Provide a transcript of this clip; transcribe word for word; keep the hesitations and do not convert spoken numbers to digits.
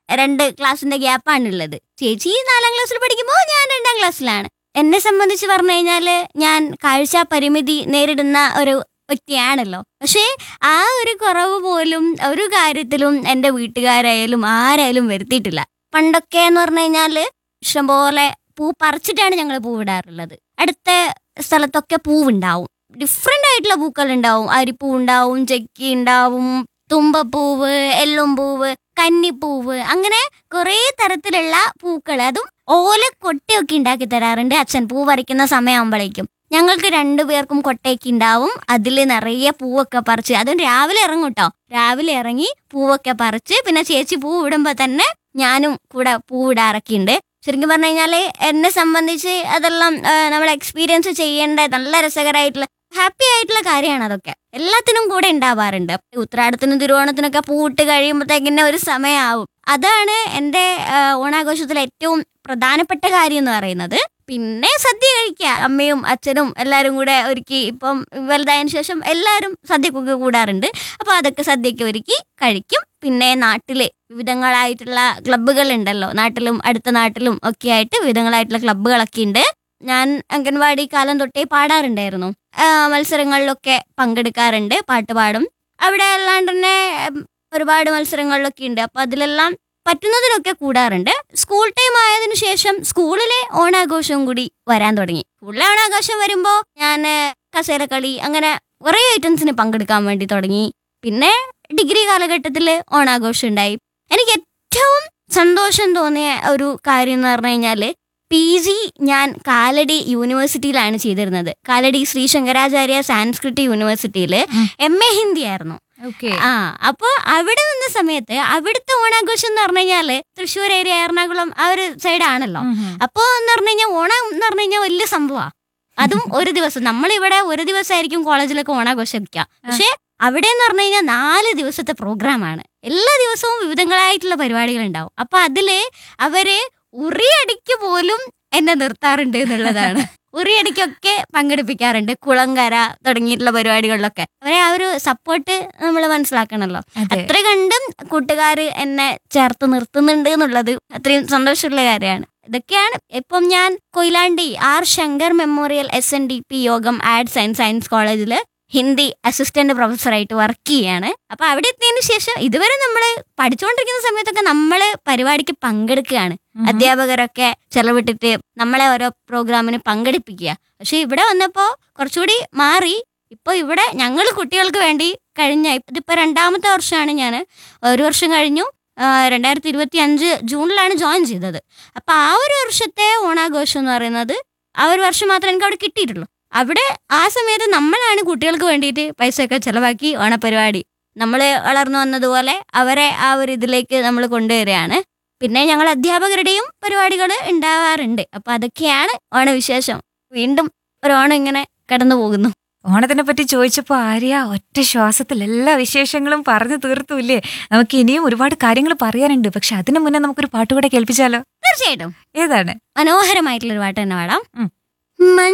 രണ്ട് ക്ലാസ്സിന്റെ ഗ്യാപ്പാണുള്ളത്. ചേച്ചി നാലാം ക്ലാസ്സിൽ പഠിക്കുമ്പോൾ ഞാൻ രണ്ടാം ക്ലാസ്സിലാണ്. എന്നെ സംബന്ധിച്ച് പറഞ്ഞു കഴിഞ്ഞാല് ഞാൻ കാഴ്ച പരിമിതി നേരിടുന്ന ഒരു വ്യക്തിയാണല്ലോ. പക്ഷേ ആ ഒരു കുറവ് പോലും ഒരു കാര്യത്തിലും എൻ്റെ വീട്ടുകാരായാലും ആരായാലും വരുത്തിയിട്ടില്ല. പണ്ടൊക്കെ എന്ന് പറഞ്ഞു കഴിഞ്ഞാല് ഇഷ്ടംപോലെ പൂ പറിച്ചിട്ടാണ് ഞങ്ങൾ പൂവിടാറുള്ളത്. അടുത്ത സ്ഥലത്തൊക്കെ പൂവുണ്ടാവും, ഡിഫറെൻ്റ് ആയിട്ടുള്ള പൂക്കൾ ഉണ്ടാവും. അരിപ്പൂ ഉണ്ടാവും, ചെക്കി ഉണ്ടാവും, തുമ്പപ്പൂവ്, എല്ലുംപൂവ്, കന്നിപ്പൂവ്, അങ്ങനെ കുറേ തരത്തിലുള്ള പൂക്കൾ, അതും ഓല കൊട്ടയൊക്കെ ഉണ്ടാക്കി തരാറുണ്ട് അച്ഛൻ. പൂ പറിക്കുന്ന സമയമാകുമ്പോഴേക്കും ഞങ്ങൾക്ക് രണ്ടുപേർക്കും കൊട്ടയൊക്കെ ഉണ്ടാവും. അതിൽ നിറയെ പൂവൊക്കെ പറിച്ച്, അതും രാവിലെ ഇറങ്ങും കേട്ടോ. രാവിലെ ഇറങ്ങി പൂവൊക്കെ പറിച്ച് പിന്നെ ചേച്ചി പൂ ഇടുമ്പോൾ തന്നെ ഞാനും കൂടെ പൂവിടാറൊക്കെ ഉണ്ട്. ശരിക്കും പറഞ്ഞു കഴിഞ്ഞാല് എന്നെ സംബന്ധിച്ച് അതെല്ലാം നമ്മൾ എക്സ്പീരിയൻസ് ചെയ്യേണ്ട നല്ല രസകരമായിട്ടുള്ള ഹാപ്പി ആയിട്ടുള്ള കാര്യമാണ്. അതൊക്കെ എല്ലാത്തിനും കൂടെ ഉണ്ടാവാറുണ്ട്. ഉത്രാടത്തിനും തിരുവോണത്തിനൊക്കെ പൂവിട്ട് കഴിയുമ്പോഴത്തേക്കിന്നെ ഒരു സമയമാവും. അതാണ് എൻ്റെ ഓണാഘോഷത്തിലെ ഏറ്റവും പ്രധാനപ്പെട്ട കാര്യം എന്ന് പറയുന്നത്. പിന്നെ സദ്യ കഴിക്കുക, അമ്മയും അച്ഛനും എല്ലാവരും കൂടെ ഒരുക്കി. ഇപ്പം വലുതായതിനു ശേഷം എല്ലാവരും സദ്യക്കൊക്കെ കൂടാറുണ്ട്. അപ്പോൾ അതൊക്കെ സദ്യക്ക് ഒരുക്കി കഴിക്കും. പിന്നെ നാട്ടില് വിവിധങ്ങളായിട്ടുള്ള ക്ലബ്ബുകൾ ഉണ്ടല്ലോ, നാട്ടിലും അടുത്ത നാട്ടിലും ഒക്കെ ആയിട്ട് വിവിധങ്ങളായിട്ടുള്ള ക്ലബ്ബുകളൊക്കെ ഉണ്ട്. ഞാൻ അംഗൻവാടി കാലം തൊട്ടേ പാടാറുണ്ടായിരുന്നു. മത്സരങ്ങളിലൊക്കെ പങ്കെടുക്കാറുണ്ട്, പാട്ട് പാടും. അവിടെ അല്ലാണ്ട് തന്നെ ഒരുപാട് മത്സരങ്ങളിലൊക്കെ ഉണ്ട്. അപ്പം അതിലെല്ലാം പറ്റുന്നതിനൊക്കെ കൂടാറുണ്ട്. സ്കൂൾ ടൈം ആയതിനു ശേഷം സ്കൂളിലെ ഓണാഘോഷവും കൂടി വരാൻ തുടങ്ങി. സ്കൂളിലെ ഓണാഘോഷം വരുമ്പോൾ ഞാൻ കസേരക്കളി അങ്ങനെ കുറേ ഐറ്റംസിന് പങ്കെടുക്കാൻ വേണ്ടി തുടങ്ങി. പിന്നെ ഡിഗ്രി കാലഘട്ടത്തിൽ ഓണാഘോഷം ഉണ്ടായി. എനിക്ക് ഏറ്റവും സന്തോഷം തോന്നിയ ഒരു കാര്യം എന്ന് പറഞ്ഞു കഴിഞ്ഞാൽ പി ജി ഞാൻ കാലടി യൂണിവേഴ്സിറ്റിയിലാണ് ചെയ്തിരുന്നത്. കാലടി ശ്രീ ശങ്കരാചാര്യ സാൻസ്ക്രിറ്റ് യൂണിവേഴ്സിറ്റിയിൽ എം എ ഹിന്ദി ആയിരുന്നു. ആ അപ്പൊ അവിടെ നിന്ന സമയത്ത് അവിടുത്തെ ഓണാഘോഷം എന്ന് പറഞ്ഞു കഴിഞ്ഞാല് തൃശ്ശൂർ ഏരിയ, എറണാകുളം ആ ഒരു സൈഡാണല്ലോ. അപ്പൊ എന്ന് പറഞ്ഞു കഴിഞ്ഞാൽ ഓണം എന്ന് പറഞ്ഞു കഴിഞ്ഞാൽ വലിയ സംഭവമാണ്. അതും ഒരു ദിവസം, നമ്മളിവിടെ ഒരു ദിവസമായിരിക്കും കോളേജിലൊക്കെ ഓണാഘോഷിക്കുക. പക്ഷെ അവിടെ എന്ന് പറഞ്ഞു കഴിഞ്ഞാൽ നാല് ദിവസത്തെ പ്രോഗ്രാമാണ്. എല്ലാ ദിവസവും വിവിധങ്ങളായിട്ടുള്ള പരിപാടികൾ ഉണ്ടാവും. അപ്പൊ അതില് അവര് ഉറിയടിക്ക് പോലും എന്നെ നിർത്താറുണ്ട് എന്നുള്ളതാണ്. ഉറിയടിക്കൊക്കെ പങ്കെടുപ്പിക്കാറുണ്ട്, കുളങ്കര തുടങ്ങിയിട്ടുള്ള പരിപാടികളിലൊക്കെ. അവരെ ആ ഒരു സപ്പോർട്ട് നമ്മൾ മനസ്സിലാക്കണല്ലോ. അത്ര കണ്ടും കൂട്ടുകാർ എന്നെ ചേർത്ത് നിർത്തുന്നുണ്ട് എന്നുള്ളത് അത്രയും സന്തോഷമുള്ള കാര്യമാണ്. ഇതൊക്കെയാണ്. ഇപ്പം ഞാൻ Koyilandy R Shankar memorial S N D P യോഗം ആർട്സ് ആൻഡ് സയൻസ് കോളേജിൽ ഹിന്ദി അസിസ്റ്റന്റ് പ്രൊഫസറായിട്ട് വർക്ക് ചെയ്യാണ്. അപ്പൊ അവിടെ എത്തിയതിനു ശേഷം ഇതുവരെ നമ്മള് പഠിച്ചുകൊണ്ടിരിക്കുന്ന സമയത്തൊക്കെ നമ്മള് പരിപാടിക്ക് പങ്കെടുക്കുകയാണ്. അധ്യാപകരൊക്കെ ചെലവിട്ടിട്ട് നമ്മളെ ഓരോ പ്രോഗ്രാമിന് പങ്കെടുപ്പിക്കുക. പക്ഷെ ഇവിടെ വന്നപ്പോ കുറച്ചുകൂടി മാറി. ഇപ്പൊ ഇവിടെ ഞങ്ങൾ കുട്ടികൾക്ക് വേണ്ടി കഴിഞ്ഞ ഇതിപ്പോ രണ്ടാമത്തെ വർഷമാണ്. ഞാൻ ഒരു വർഷം കഴിഞ്ഞു, രണ്ടായിരത്തി ഇരുപത്തി അഞ്ച് ജൂണിലാണ് ജോയിൻ ചെയ്തത്. അപ്പൊ ആ ഒരു വർഷത്തെ ഓണാഘോഷം എന്ന് പറയുന്നത് ആ ഒരു വർഷം മാത്രമേ എനിക്ക് അവിടെ കിട്ടിയിട്ടുള്ളൂ. അവിടെ ആ സമയത്ത് നമ്മളാണ് കുട്ടികൾക്ക് വേണ്ടിയിട്ട് പൈസയൊക്കെ ചിലവാക്കി ഓണപരിപാടി നമ്മൾ വളർന്നു വന്നതുപോലെ അവരെ ആ ഒരു ഇതിലേക്ക് നമ്മൾ കൊണ്ടുവരികയാണ്. പിന്നെ ഞങ്ങൾ അധ്യാപകരുടെയും പരിപാടികൾ ഉണ്ടാവാറുണ്ട്. അപ്പൊ അതൊക്കെയാണ് ഓണവിശേഷം. വീണ്ടും ഒരു ഓണം ഇങ്ങനെ കടന്നു പോകുന്നു. ഓണത്തിനെ പറ്റി ചോദിച്ചപ്പോൾ ആര്യ ഒറ്റ ശ്വാസത്തിൽ എല്ലാ വിശേഷങ്ങളും പറഞ്ഞു തീർത്തൂല്ലേ? നമുക്ക് ഇനിയും ഒരുപാട് കാര്യങ്ങൾ പറയാനുണ്ട്. പക്ഷെ അതിനു മുന്നേ നമുക്കൊരു പാട്ടുകൂടെ കേൾപ്പിച്ചാലോ? തീർച്ചയായിട്ടും. ഏതാണ്? മനോഹരമായിട്ടുള്ളൊരു പാട്ട് തന്നെ പാടാം.